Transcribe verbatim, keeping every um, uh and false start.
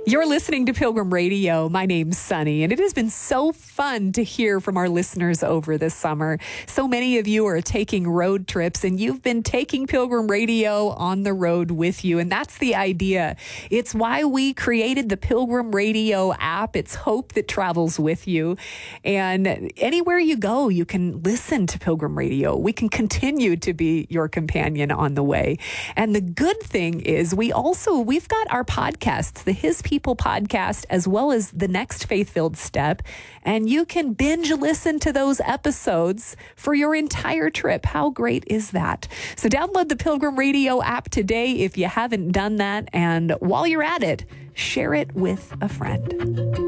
You're listening to Pilgrim Radio. My name's Sunny, and it has been so fun to hear from our listeners over this summer. So many of you are taking road trips, and you've been taking Pilgrim Radio on the road with you, and that's the idea. It's why we created the Pilgrim Radio app. It's hope that travels with you, and anywhere you go, you can listen to Pilgrim Radio. We can continue to be your companion on the way. And the good thing is we also, we've got our podcasts, the His People podcast, as well as the Next Faith-Filled Step, and you can binge listen to those episodes for your entire trip. How great is that? So download the Pilgrim Radio app today if you haven't done that, and while you're at it, share it with a friend.